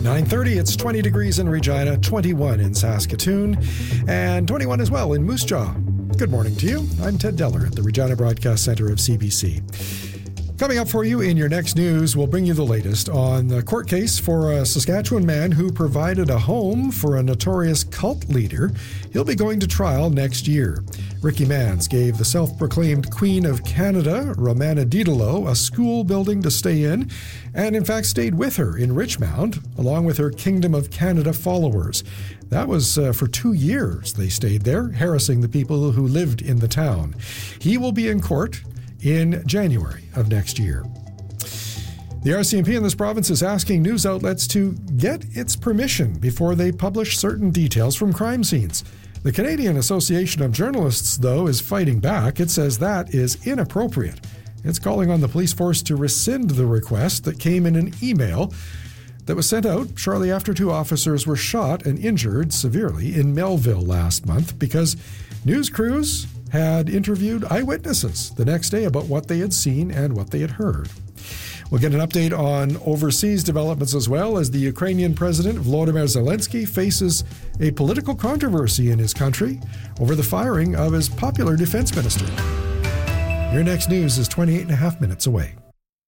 9:30, it's 20 degrees in Regina, 21 in Saskatoon, and 21 as well in Moose Jaw. Good morning to you. I'm Ted Deller at the Regina Broadcast Centre of CBC. Coming up for you in your next news, we'll bring you the latest on the court case for a Saskatchewan man who provided a home for a notorious cult leader. He'll be going to trial next year. Ricky Mans gave the self-proclaimed Queen of Canada, Romana Diderot, a school building to stay in, and in fact stayed with her in Richmond, along with her Kingdom of Canada followers. That was for 2 years they stayed there, harassing the people who lived in the town. He will be in court in January of next year. The RCMP in this province is asking news outlets to get its permission before they publish certain details from crime scenes. The Canadian Association of Journalists, though, is fighting back. It says that is inappropriate. It's calling on the police force to rescind the request that came in an email that was sent out shortly after 2 officers were shot and injured severely in Melville last month because news crews had interviewed eyewitnesses the next day about what they had seen and what they had heard. We'll get an update on overseas developments as well as the Ukrainian President Volodymyr Zelensky faces a political controversy in his country over the firing of his popular defense minister. Your next news is 28 and a half minutes away.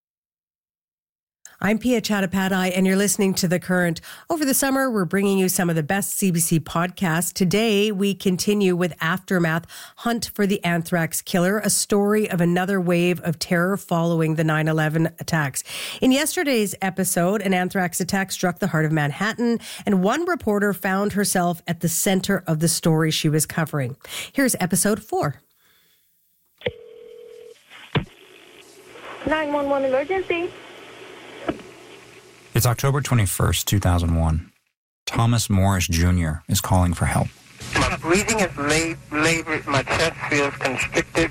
I'm Pia Chattopadhyay, and you're listening to The Current. Over the summer, we're bringing you some of the best CBC podcasts. Today, we continue with Aftermath, Hunt for the Anthrax Killer, a story of another wave of terror following the 9/11 attacks. In yesterday's episode, an anthrax attack struck the heart of Manhattan, and one reporter found herself at the center of the story she was covering. Here's episode 4. 911 emergency. It's October 21st, 2001. Thomas Morris Jr. is calling for help. My breathing is labored. My chest feels constricted.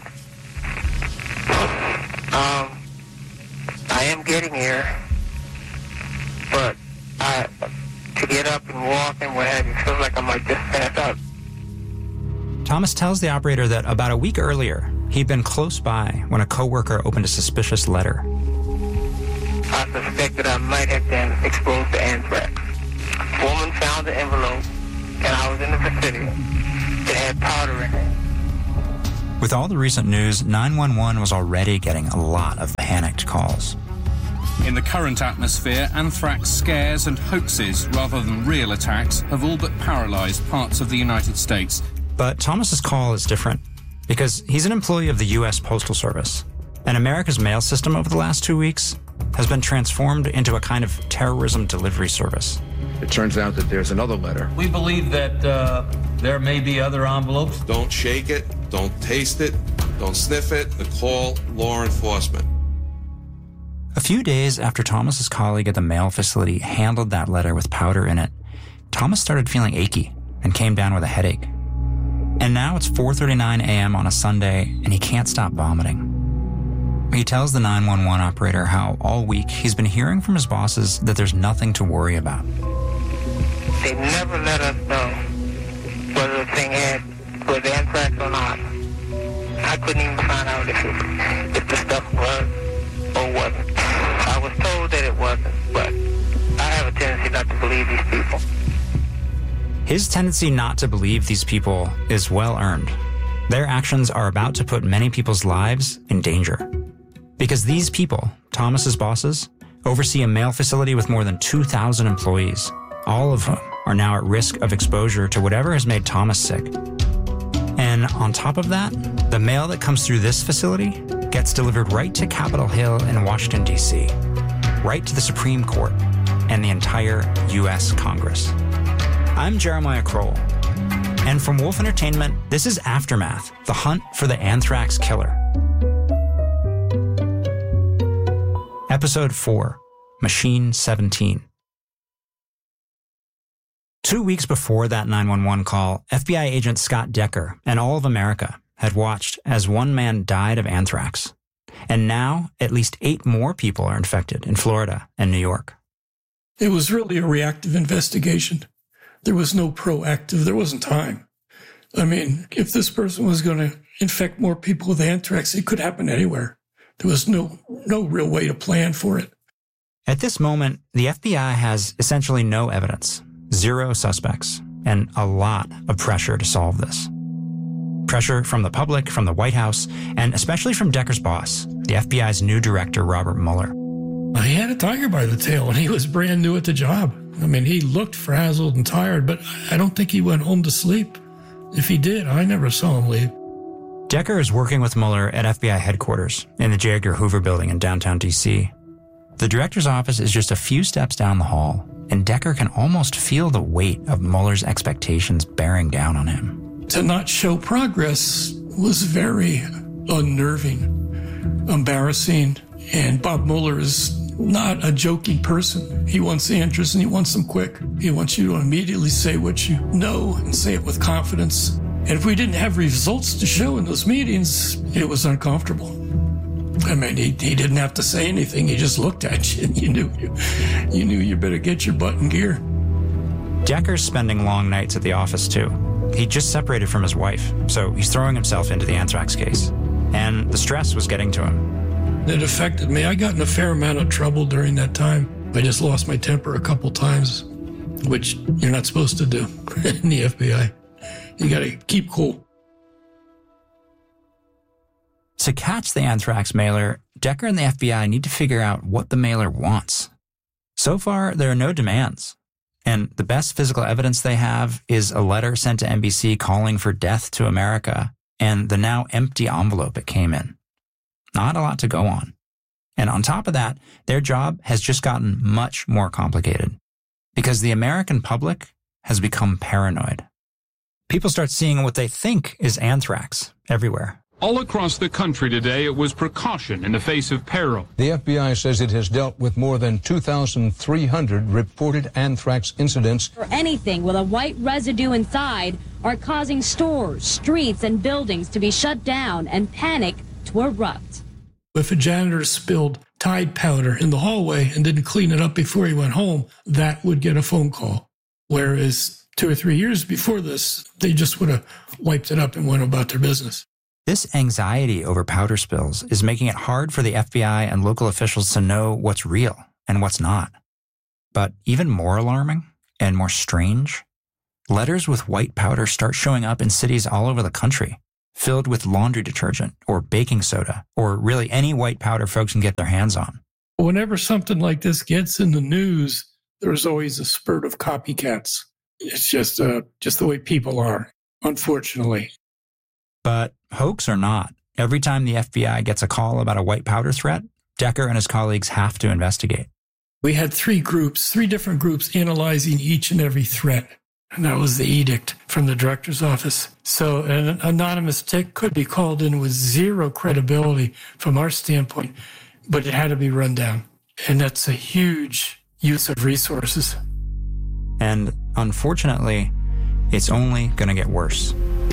I am getting here, but to get up and walk and what have you, feels like I might just pass out. Thomas tells the operator that about a week earlier, he'd been close by when a coworker opened a suspicious letter. I suspect that I might have been exposed to anthrax. A woman found the envelope, and I was in the vicinity. It had powder in it. With all the recent news, 911 was already getting a lot of panicked calls. In the current atmosphere, anthrax scares and hoaxes, rather than real attacks, have all but paralyzed parts of the United States. But Thomas's call is different because he's an employee of the U.S. Postal Service. And America's mail system over the last 2 weeks has been transformed into a kind of terrorism delivery service. It turns out that there's another letter. We believe that there may be other envelopes. Don't shake it, don't taste it, don't sniff it, call law enforcement. A few days after Thomas's colleague at the mail facility handled that letter with powder in it, Thomas started feeling achy and came down with a headache. And now it's 4:39 a.m. on a Sunday, and he can't stop vomiting. He tells the 911 operator how all week he's been hearing from his bosses that there's nothing to worry about. They never let us know whether the thing was anthrax or not. I couldn't even find out if the stuff was or wasn't. I was told that it wasn't, but I have a tendency not to believe these people. His tendency not to believe these people is well earned. Their actions are about to put many people's lives in danger. Because these people, Thomas's bosses, oversee a mail facility with more than 2,000 employees, all of whom are now at risk of exposure to whatever has made Thomas sick. And on top of that, the mail that comes through this facility gets delivered right to Capitol Hill in Washington, D.C., right to the Supreme Court and the entire U.S. Congress. I'm Jeremiah Kroll, and from Wolf Entertainment, this is Aftermath, the hunt for the anthrax killer. Episode 4, Machine 17. 2 weeks before that 911 call, FBI agent Scott Decker and all of America had watched as one man died of anthrax. And now, at least 8 more people are infected in Florida and New York. It was really a reactive investigation. There was no proactive. There wasn't time. I mean, if this person was going to infect more people with anthrax, it could happen anywhere. There was no real way to plan for it. At this moment, the FBI has essentially no evidence, 0 suspects, and a lot of pressure to solve this. Pressure from the public, from the White House, and especially from Decker's boss, the FBI's new director, Robert Mueller. He had a tiger by the tail when he was brand new at the job. I mean, he looked frazzled and tired, but I don't think he went home to sleep. If he did, I never saw him leave. Decker is working with Mueller at FBI headquarters in the J. Edgar Hoover building in downtown D.C. The director's office is just a few steps down the hall, and Decker can almost feel the weight of Mueller's expectations bearing down on him. To not show progress was very unnerving, embarrassing, and Bob Mueller is not a joking person. He wants answers and he wants them quick. He wants you to immediately say what you know and say it with confidence. And if we didn't have results to show in those meetings, it was uncomfortable. I mean, he didn't have to say anything. He just looked at you and you knew you better get your butt in gear. Decker's spending long nights at the office too. He just separated from his wife, so he's throwing himself into the anthrax case. And the stress was getting to him. It affected me. I got in a fair amount of trouble during that time. I just lost my temper a couple times, which you're not supposed to do in the FBI. You got to keep cool. To catch the anthrax mailer, Decker and the FBI need to figure out what the mailer wants. So far, there are no demands. And the best physical evidence they have is a letter sent to NBC calling for death to America and the now empty envelope it came in. Not a lot to go on. And on top of that, their job has just gotten much more complicated because the American public has become paranoid. People start seeing what they think is anthrax everywhere. All across the country today, it was precaution in the face of peril. The FBI says it has dealt with more than 2,300 reported anthrax incidents. Or anything with a white residue inside are causing stores, streets, and buildings to be shut down and panic to erupt. If a janitor spilled Tide powder in the hallway and didn't clean it up before he went home, that would get a phone call. Whereas 2 or 3 years before this, they just would have wiped it up and went about their business. This anxiety over powder spills is making it hard for the FBI and local officials to know what's real and what's not. But even more alarming and more strange, letters with white powder start showing up in cities all over the country, filled with laundry detergent or baking soda or really any white powder folks can get their hands on. Whenever something like this gets in the news, there's always a spurt of copycats. It's just the way people are, unfortunately. But hoax or not, every time the FBI gets a call about a white powder threat, Decker and his colleagues have to investigate. We had 3 different groups analyzing each and every threat. And that was the edict from the director's office. So an anonymous tip could be called in with 0 credibility from our standpoint, but it had to be run down. And that's a huge use of resources. And unfortunately, it's only going to get worse.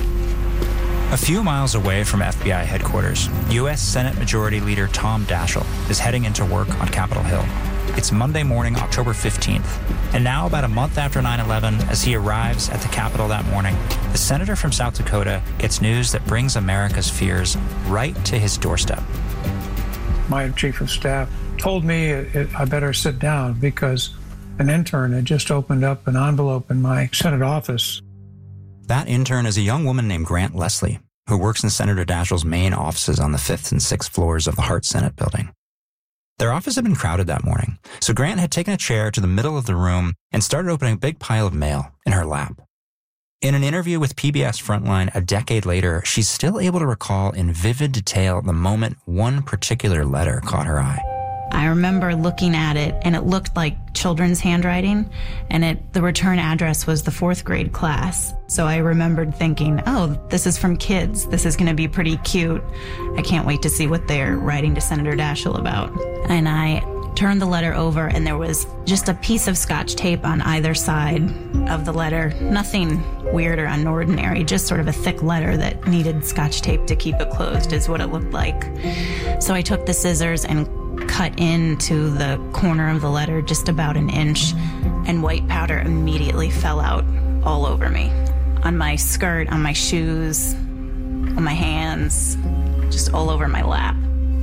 A few miles away from FBI headquarters, U.S. Senate Majority Leader Tom Daschle is heading into work on Capitol Hill. It's Monday morning, October 15th, and now about a month after 9/11, as he arrives at the Capitol that morning, the senator from South Dakota gets news that brings America's fears right to his doorstep. My chief of staff told me I better sit down because an intern had just opened up an envelope in my Senate office. That intern is a young woman named Grant Leslie, who works in Senator Daschle's main offices on the 5th and 6th floors of the Hart Senate building. Their office had been crowded that morning, so Grant had taken a chair to the middle of the room and started opening a big pile of mail in her lap. In an interview with PBS Frontline a decade later, she's still able to recall in vivid detail the moment one particular letter caught her eye. I remember looking at it, and it looked like children's handwriting, and the return address was the 4th grade class. So I remembered thinking, oh, this is from kids. This is going to be pretty cute. I can't wait to see what they're writing to Senator Daschle about. And I turned the letter over, and there was just a piece of Scotch tape on either side of the letter. Nothing weird or unordinary, just sort of a thick letter that needed Scotch tape to keep it closed is what it looked like. So I took the scissors and cut into the corner of the letter just about an inch, and white powder immediately fell out all over me. On my skirt, on my shoes, on my hands, just all over my lap.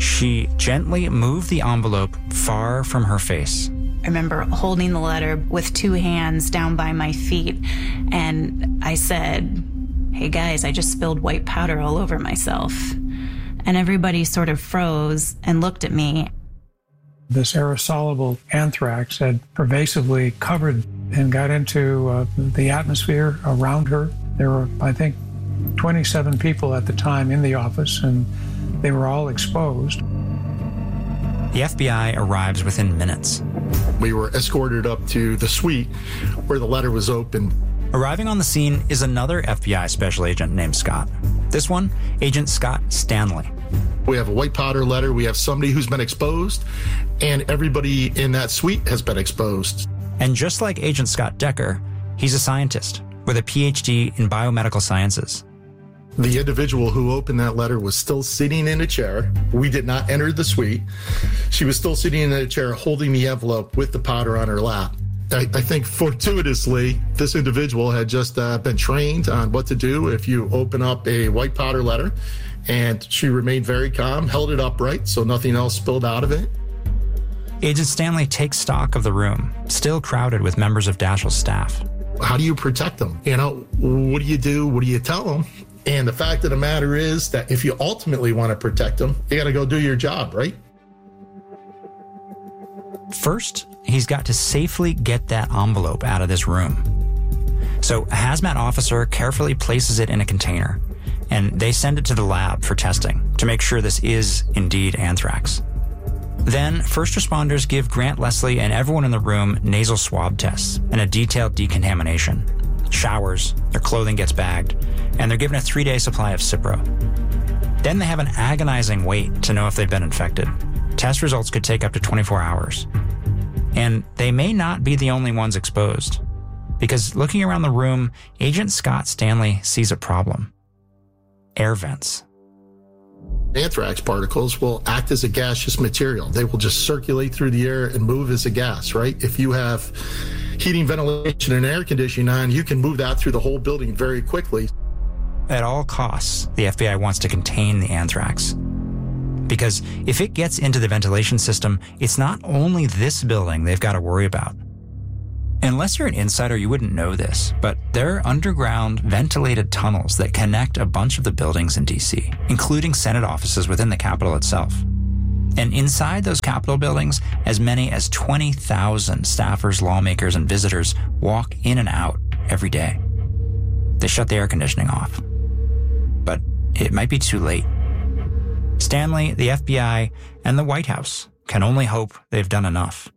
she gently moved the envelope far from her face. I remember holding the letter with two hands down by my feet, and I said, "Hey guys, I just spilled white powder all over myself." And everybody sort of froze and looked at me. This aerosolable anthrax had pervasively covered and got into the atmosphere around her. There were, I think, 27 people at the time in the office, and they were all exposed. The FBI arrives within minutes. We were escorted up to the suite where the letter was opened. Arriving on the scene is another FBI special agent named Scott. This one, Agent Scott Stanley. We have a white powder letter, we have somebody who's been exposed, and everybody in that suite has been exposed. And just like Agent Scott Decker, he's a scientist with a PhD in biomedical sciences. The individual who opened that letter was still sitting in a chair. We did not enter the suite. She was still sitting in a chair holding the envelope with the powder on her lap. I think fortuitously, this individual had just been trained on what to do if you open up a white powder letter, and she remained very calm, held it upright so nothing else spilled out of it. Agent Stanley takes stock of the room, still crowded with members of Daschle's staff. How do you protect them? You know, what do you do? What do you tell them? And the fact of the matter is that if you ultimately want to protect them, you got to go do your job, right? First, he's got to safely get that envelope out of this room. So a hazmat officer carefully places it in a container, and they send it to the lab for testing to make sure this is indeed anthrax. Then, first responders give Grant Leslie and everyone in the room nasal swab tests and a detailed decontamination. Showers, their clothing gets bagged, and they're given a 3-day supply of Cipro. Then they have an agonizing wait to know if they've been infected. Test results could take up to 24 hours. And they may not be the only ones exposed, because looking around the room, Agent Scott Stanley sees a problem. Air vents. Anthrax particles will act as a gaseous material. They will just circulate through the air and move as a gas, right? If you have heating, ventilation, and air conditioning on, you can move that through the whole building very quickly. At all costs, the FBI wants to contain the anthrax. Because if it gets into the ventilation system, it's not only this building they've got to worry about. Unless you're an insider, you wouldn't know this, but there are underground ventilated tunnels that connect a bunch of the buildings in D.C., including Senate offices within the Capitol itself. And inside those Capitol buildings, as many as 20,000 staffers, lawmakers, and visitors walk in and out every day. They shut the air conditioning off. But it might be too late. Stanley, the FBI, and the White House can only hope they've done enough.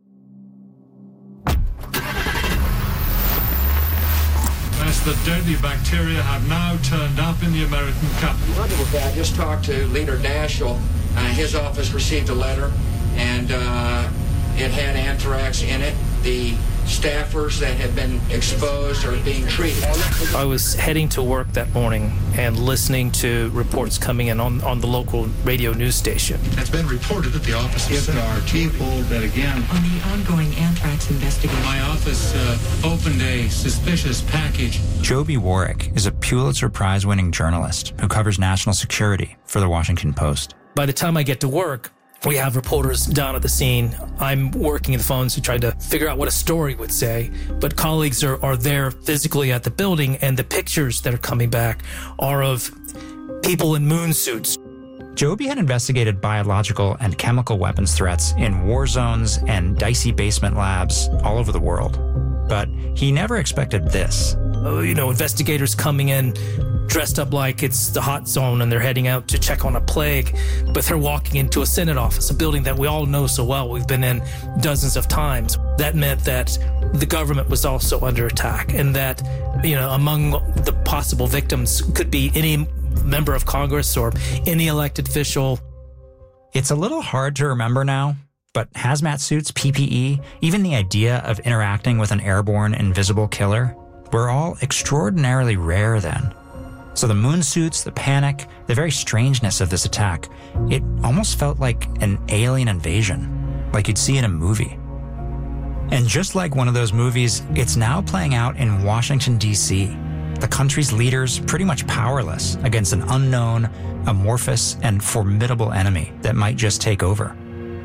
As the deadly bacteria have now turned up in the American capital. I just talked to Leader Daschle. His office received a letter, and it had anthrax in it. The staffers that had been exposed are being treated. I was heading to work that morning and listening to reports coming in on the local radio news station. It's been reported that the office if there are people that, again, on the ongoing anthrax investigation, my office opened a suspicious package. Joby Warrick is a Pulitzer Prize-winning journalist who covers national security for the Washington Post. By the time I get to work, we have reporters down at the scene. I'm working the phones to try to figure out what a story would say, but colleagues are there physically at the building, and the pictures that are coming back are of people in moon suits. Joby had investigated biological and chemical weapons threats in war zones and dicey basement labs all over the world. But he never expected this. Investigators coming in dressed up like it's the hot zone and they're heading out to check on a plague, but they're walking into a Senate office, a building that we all know so well. We've been in dozens of times. That meant that the government was also under attack, and that, among the possible victims could be any member of Congress or any elected official. It's a little hard to remember now, but hazmat suits, PPE, even the idea of interacting with an airborne invisible killer were all extraordinarily rare then. So the moon suits, the panic, the very strangeness of this attack, it almost felt like an alien invasion, like you'd see in a movie. And just like one of those movies, it's now playing out in Washington, D.C., the country's leaders pretty much powerless against an unknown, amorphous, and formidable enemy that might just take over.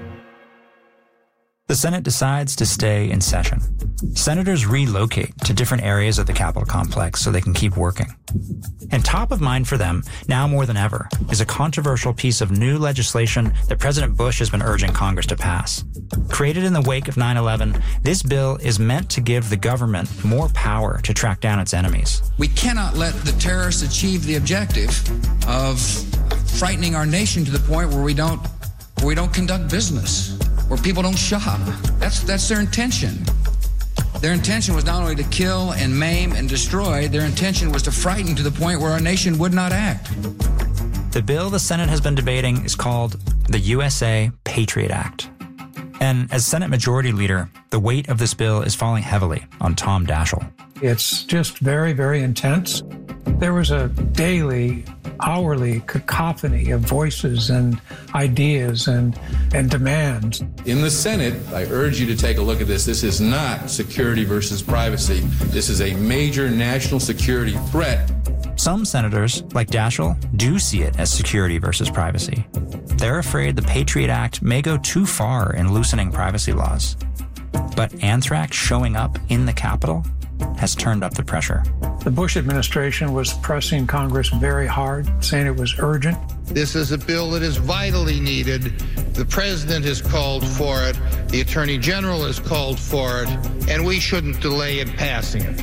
The Senate decides to stay in session. Senators relocate to different areas of the Capitol complex so they can keep working. And top of mind for them, now more than ever, is a controversial piece of new legislation that President Bush has been urging Congress to pass. Created in the wake of 9/11, this bill is meant to give the government more power to track down its enemies. We cannot let the terrorists achieve the objective of frightening our nation to the point where we don't conduct business, where people don't shop. That's their intention. Their intention was not only to kill and maim and destroy, their intention was to frighten to the point where our nation would not act. The bill the Senate has been debating is called the USA Patriot Act. And as Senate Majority Leader, the weight of this bill is falling heavily on Tom Daschle. It's just very, very intense. There was a daily, hourly cacophony of voices and ideas and demands. In the Senate, I urge you to take a look at this. This is not security versus privacy. This is a major national security threat. Some senators, like Daschle, do see it as security versus privacy. They're afraid the Patriot Act may go too far in loosening privacy laws. But anthrax showing up in the Capitol has turned up the pressure. The Bush administration was pressing Congress very hard, saying it was urgent. This is a bill that is vitally needed. The president has called for it. The attorney general has called for it, and we shouldn't delay in passing it.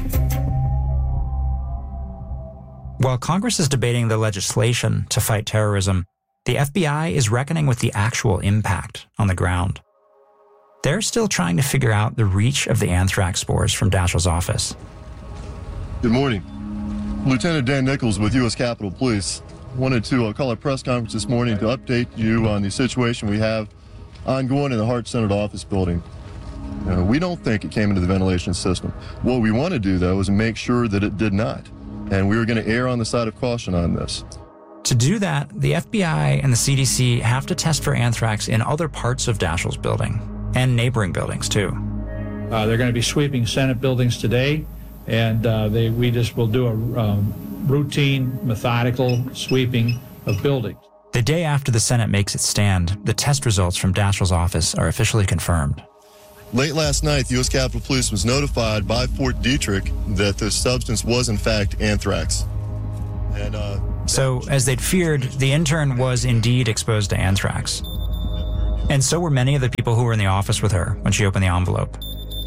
While Congress is debating the legislation to fight terrorism, the FBI is reckoning with the actual impact on the ground. They're still trying to figure out the reach of the anthrax spores from Daschle's office. Good morning. Lieutenant Dan Nichols with U.S. Capitol Police. Wanted to call a press conference this morning to update you on the situation we have ongoing in the Hart Senate office building. We don't think it came into the ventilation system. What we want to do, though, is make sure that it did not. And we are going to err on the side of caution on this. To do that, the FBI and the CDC have to test for anthrax in other parts of Daschle's building and neighboring buildings, too. They're going to be sweeping Senate buildings today, and we just will do a routine, methodical sweeping of buildings. The day after the Senate makes its stand, the test results from Daschle's office are officially confirmed. Late last night, the U.S. Capitol Police was notified by Fort Detrick that the substance was, in fact, anthrax. So, as they'd feared, the intern was indeed exposed to anthrax. And so were many of the people who were in the office with her when she opened the envelope.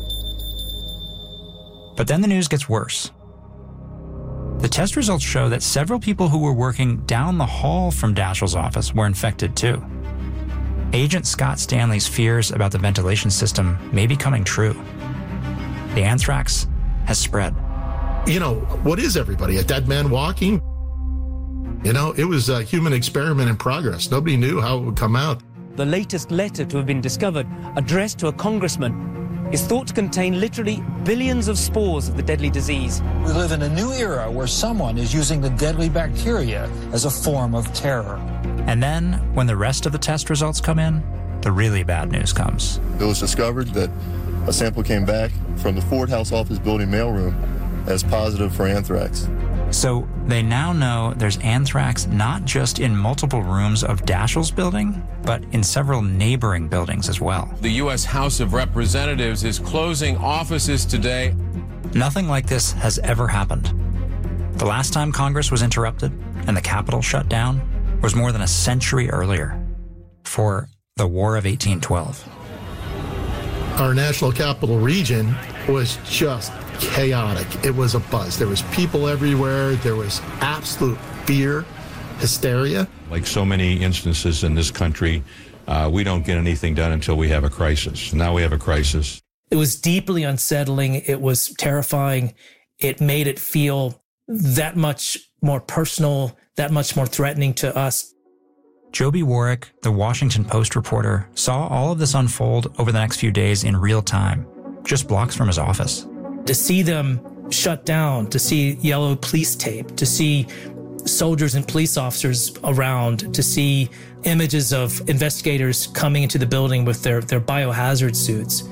But then the news gets worse. The test results show that several people who were working down the hall from Daschle's office were infected too. Agent Scott Stanley's fears about the ventilation system may be coming true. The anthrax has spread. What is everybody? A dead man walking? It was a human experiment in progress. Nobody knew how it would come out. The latest letter to have been discovered, addressed to a congressman, is thought to contain literally billions of spores of the deadly disease. We live in a new era where someone is using the deadly bacteria as a form of terror. And then, when the rest of the test results come in, the really bad news comes. It was discovered that a sample came back from the Ford House office building mailroom as positive for anthrax. So they now know there's anthrax not just in multiple rooms of Daschle's building, but in several neighboring buildings as well. The U.S. House of Representatives is closing offices today. Nothing like this has ever happened. The last time Congress was interrupted and the Capitol shut down was more than a century earlier, for the War of 1812. Our National Capital Region was just chaotic. It was a buzz. There was people everywhere. There was absolute fear, hysteria. Like so many instances in this country, we don't get anything done until we have a crisis. Now we have a crisis. It was deeply unsettling. It was terrifying. It made it feel that much more personal, that much more threatening to us. Joby Warrick, the Washington Post reporter, saw all of this unfold over the next few days in real time, just blocks from his office. To see them shut down, to see yellow police tape, to see soldiers and police officers around, to see images of investigators coming into the building with their biohazard suits.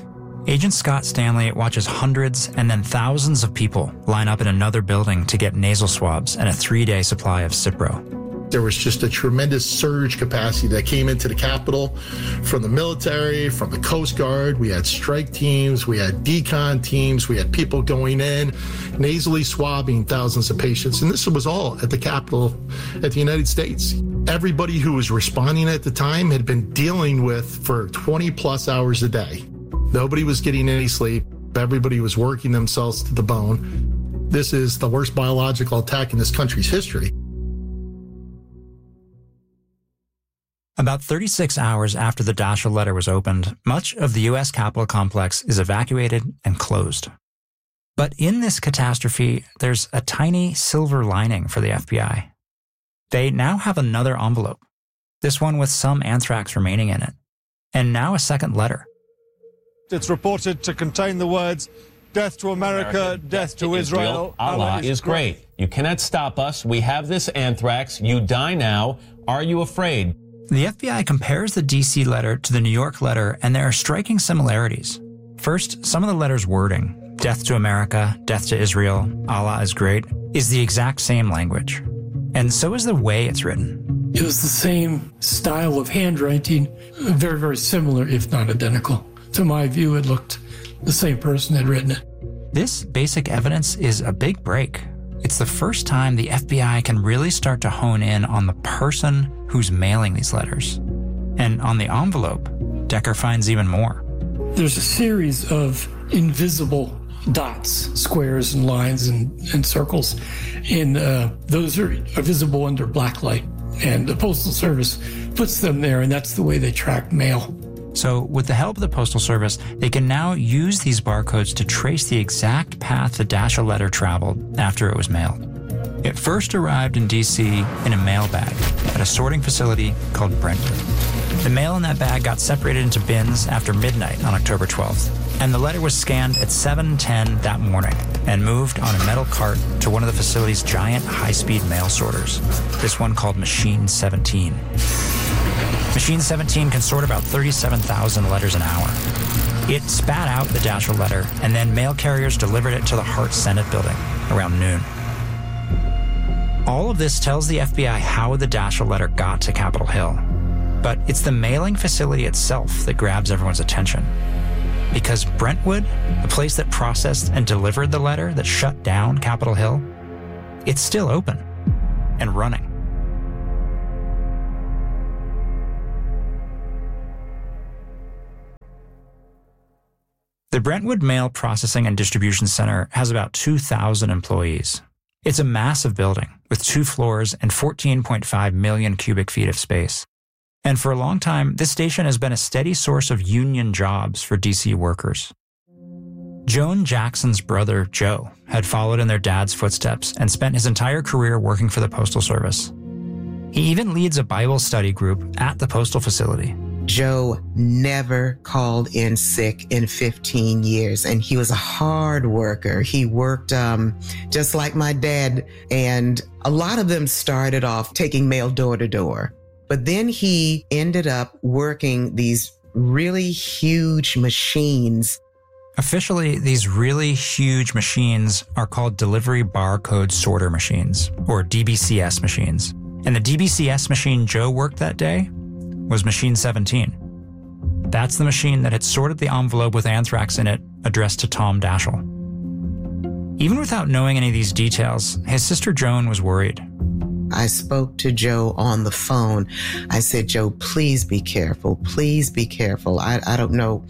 Agent Scott Stanley watches hundreds and then thousands of people line up in another building to get nasal swabs and a 3-day supply of Cipro. There was just a tremendous surge capacity that came into the Capitol from the military, from the Coast Guard. We had strike teams, we had decon teams, we had people going in, nasally swabbing thousands of patients. And this was all at the Capitol at the United States. Everybody who was responding at the time had been dealing with for 20 plus hours a day. Nobody was getting any sleep. Everybody was working themselves to the bone. This is the worst biological attack in this country's history. About 36 hours after the Daschle letter was opened, much of the U.S. Capitol complex is evacuated and closed. But in this catastrophe, there's a tiny silver lining for the FBI. They now have another envelope, this one with some anthrax remaining in it, and now a second letter. It's reported to contain the words, "Death to America, death to Israel. Allah is great. You cannot stop us. We have this anthrax. You die now. Are you afraid?" The FBI compares the D.C. letter to the New York letter, and there are striking similarities. First, some of the letter's wording, death to America, death to Israel, Allah is great, is the exact same language. And so is the way it's written. It was the same style of handwriting, very, very similar, if not identical. To my view, it looked the same person had written it. This basic evidence is a big break. It's the first time the FBI can really start to hone in on the person who's mailing these letters. And on the envelope, Decker finds even more. There's a series of invisible dots, squares and lines and circles, and those are visible under black light. And the Postal Service puts them there, and that's the way they track mail. So with the help of the Postal Service, they can now use these barcodes to trace the exact path the Daschle letter traveled after it was mailed. It first arrived in D.C. in a mail bag at a sorting facility called Brentwood. The mail in that bag got separated into bins after midnight on October 12th, and the letter was scanned at 7:10 that morning and moved on a metal cart to one of the facility's giant high-speed mail sorters, this one called Machine 17. Machine 17 can sort about 37,000 letters an hour. It spat out the Daschle letter, and then mail carriers delivered it to the Hart Senate building around noon. All of this tells the FBI how the Daschle letter got to Capitol Hill. But it's the mailing facility itself that grabs everyone's attention. Because Brentwood, the place that processed and delivered the letter that shut down Capitol Hill, it's still open and running. The Brentwood Mail Processing and Distribution Center has about 2,000 employees. It's a massive building with 2 floors and 14.5 million cubic feet of space. And for a long time, this station has been a steady source of union jobs for D.C. workers. Joan Jackson's brother, Joe, had followed in their dad's footsteps and spent his entire career working for the Postal Service. He even leads a Bible study group at the postal facility. Joe never called in sick in 15 years, and he was a hard worker. He worked just like my dad, and a lot of them started off taking mail door to door. But then he ended up working these really huge machines. Officially, these really huge machines are called Delivery Barcode Sorter Machines, or DBCS machines. And the DBCS machine Joe worked that day was Machine 17. That's the machine that had sorted the envelope with anthrax in it addressed to Tom Daschle. Even without knowing any of these details, his sister Joan was worried. I spoke to Joe on the phone. I said, Joe, please be careful. Please be careful. I don't know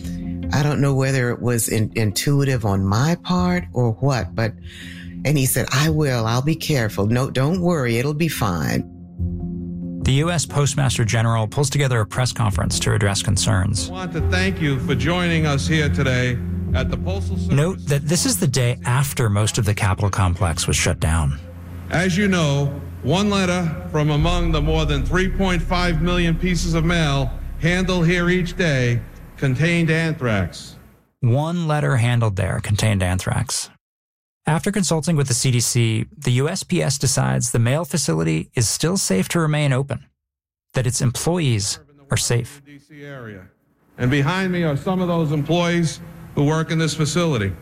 whether it was intuitive on my part or what, and he said, I'll be careful. No, don't worry. It'll be fine. The U.S. Postmaster General pulls together a press conference to address concerns. I want to thank you for joining us here today at the Postal Service. Note that this is the day after most of the Capitol complex was shut down. As you know, one letter from among the more than 3.5 million pieces of mail handled here each day contained anthrax. One letter handled there contained anthrax. After consulting with the CDC, the USPS decides the mail facility is still safe to remain open, that its employees are safe. DC area. And behind me are some of those employees who work in this facility.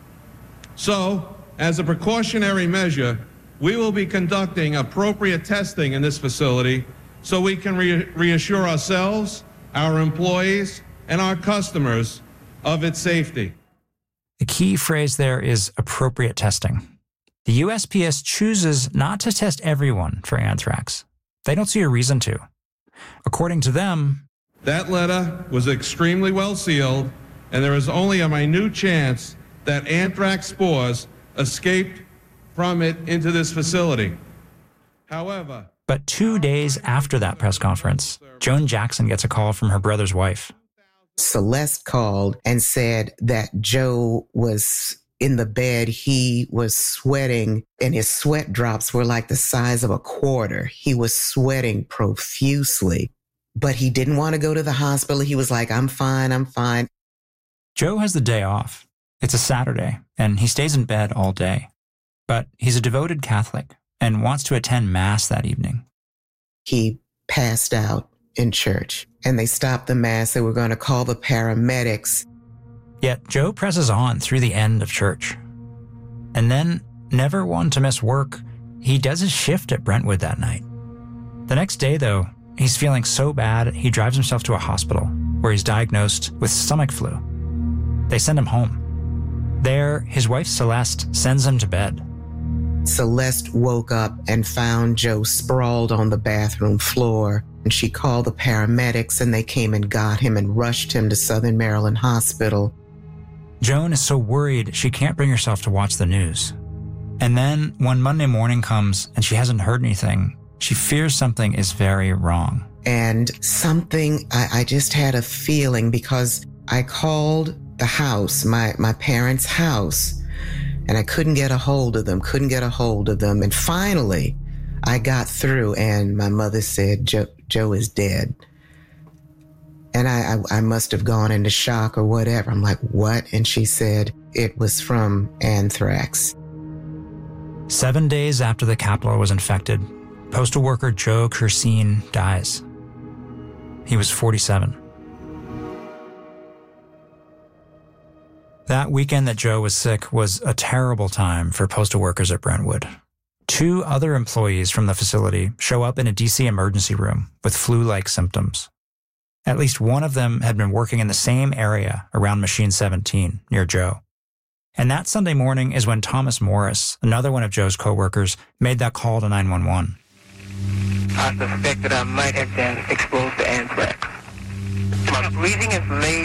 So, as a precautionary measure, we will be conducting appropriate testing in this facility so we can reassure ourselves, our employees, and our customers of its safety. The key phrase there is appropriate testing. The USPS chooses not to test everyone for anthrax. They don't see a reason to. According to them, that letter was extremely well sealed, and there is only a minute chance that anthrax spores escaped from it into this facility. However, but 2 days after that press conference, Joan Jackson gets a call from her brother's wife. Celeste called and said that Joe was in the bed. He was sweating, and his sweat drops were like the size of a quarter. He was sweating profusely, but he didn't want to go to the hospital. He was like, I'm fine, I'm fine. Joe has the day off. It's a Saturday, and he stays in bed all day. But he's a devoted Catholic and wants to attend Mass that evening. He passed out in church, and they stopped the Mass. They were going to call the paramedics. Yet Joe presses on through the end of church. And then, never one to miss work, he does his shift at Brentwood that night. The next day, though, he's feeling so bad, he drives himself to a hospital where he's diagnosed with stomach flu. They send him home. There, his wife Celeste sends him to bed. Celeste woke up and found Joe sprawled on the bathroom floor, and she called the paramedics, and they came and got him and rushed him to Southern Maryland Hospital. Joan is so worried she can't bring herself to watch the news. And then, when Monday morning comes and she hasn't heard anything, she fears something is very wrong. And something, I just had a feeling, because I called the house, my parents' house, and I couldn't get a hold of them. And finally, I got through, and my mother said, Joe is dead. And I must have gone into shock or whatever. I'm like, what? And she said it was from anthrax. 7 days after the Capitol was infected, postal worker Joe Kerseen dies. He was 47. That weekend that Joe was sick was a terrible time for postal workers at Brentwood. 2 other employees from the facility show up in a DC emergency room with flu-like symptoms. At least one of them had been working in the same area around Machine 17 near Joe. And that Sunday morning is when Thomas Morris, another one of Joe's coworkers, made that call to 911. I suspect that I might have been exposed to anthrax. My breathing is laid